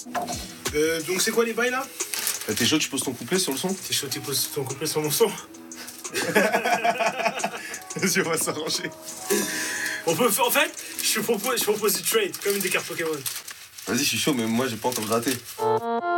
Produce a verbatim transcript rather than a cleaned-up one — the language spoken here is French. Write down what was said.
Euh, donc c'est quoi les bails là? Bah, t'es chaud, tu poses ton couplet sur le son? T'es chaud, tu poses ton couplet sur mon son? Vas-y, on va s'arranger. On peut faire, en fait, je propose, je propose du trade, comme une des cartes Pokémon. Vas-y, je suis chaud, mais moi j'ai pas encore gratté.